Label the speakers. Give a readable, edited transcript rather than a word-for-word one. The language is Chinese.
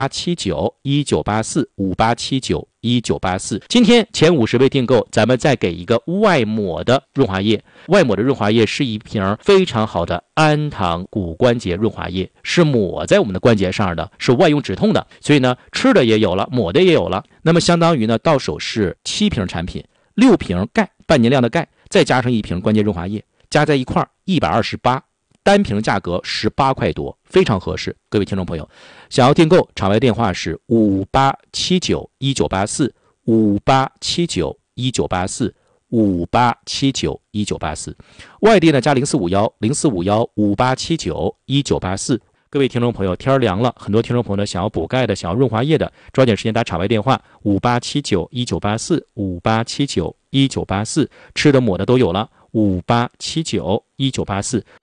Speaker 1: 5879198458791984。今天前50位订购，咱们再给一个外抹的润滑液。外抹的润滑液是一瓶非常好的安糖骨关节润滑液，是抹在我们的关节上的，是外用止痛的。所以呢，吃的也有了，抹的也有了。那么相当于呢，到手是7瓶产品，6瓶钙，半年量的钙，再加上1瓶关节润滑液，加在一块128，单瓶价格18块多，非常合适。各位听众朋友，想要订购，场外电话是587919845879198458791984，外地呢加0451045158791984。各位听众朋友，天凉了，很多听众朋友呢想要补钙的，想要润滑液的，抓紧时间打场外电话5879198458791984，吃的抹的都有了，58791984。